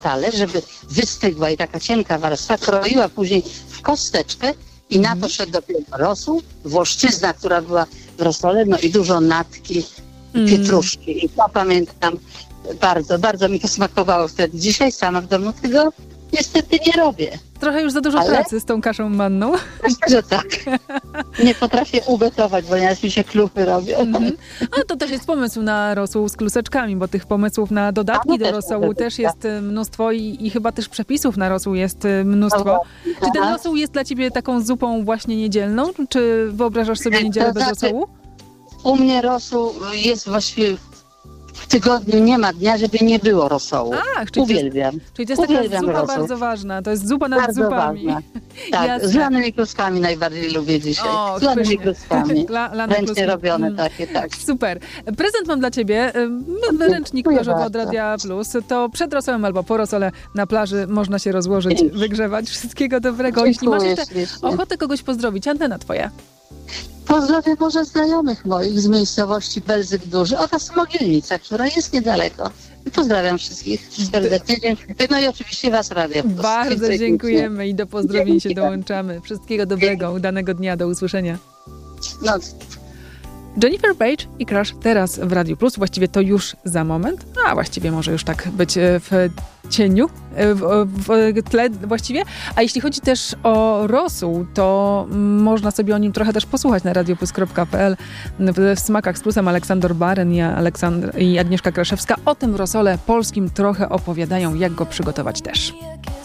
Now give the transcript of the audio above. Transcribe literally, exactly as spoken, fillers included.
talerz, żeby wystygła i taka cienka warstwa, kroiła później w kosteczkę i na to szedł dopiero rosół, włoszczyzna, która była w rosole, no i dużo natki, Mm. pietruszki. I to pamiętam bardzo, bardzo mi to smakowało wtedy. Dzisiaj sama w domu tego niestety nie robię. Trochę już za dużo Ale- pracy z tą kaszą manną. Myślę, że tak. Nie potrafię ugotować, bo nieraz mi się kluchy robią. Mhm. Ale to też jest pomysł na rosół z kluseczkami, bo tych pomysłów na dodatki A, no do też rosołu może być, też jest y, mnóstwo i, i chyba też przepisów na rosół jest y, mnóstwo. Czy ten Aha. rosół jest dla ciebie taką zupą właśnie niedzielną? Czy wyobrażasz sobie To niedzielę bez znaczy- rosołu? U mnie rosół jest właściwie w tygodniu nie ma dnia, żeby nie było rosołu. Ach, czyli to jest, Uwielbiam. czyli to jest taka Uwielbiam zupa rosół. bardzo ważna. To jest zupa nad Bardzo zupami. ważna. Tak, Jasne. z lanymi kluskami najbardziej lubię dzisiaj. O, z lanymi pysznie. kluskami. La- lane Ręcznie kluski. robione Mm. takie, tak. Super. Prezent mam dla ciebie. Ym, Ręcznik Dziękuję plażowy od bardzo. Radia Plus. To przed rosołem albo po rosole na plaży można się rozłożyć, Dzięki. wygrzewać. Wszystkiego dobrego. Jeśli masz Dziękuję jeszcze ślicznie. ochotę kogoś pozdrowić, antena twoja. Pozdrawiam może znajomych moich z miejscowości Belzyk Duży oraz Mogilnica, która jest niedaleko. I pozdrawiam wszystkich serdecznie. Dziękuję. No i oczywiście was Radio Plus. Bardzo Dziękuję. dziękujemy i do pozdrowień się Dzięki. dołączamy. Wszystkiego dobrego, udanego dnia, do usłyszenia. No, Jennifer Page i Crash teraz w Radiu Plus. Właściwie to już za moment, a właściwie może już tak być w cieniu, w, w tle właściwie. A jeśli chodzi też o rosół, to można sobie o nim trochę też posłuchać na radioplus kropka p l. W Smakach z Plusem Aleksandr Baren i, Aleksandr, i Agnieszka Kraszewska o tym rosole polskim trochę opowiadają, jak go przygotować też.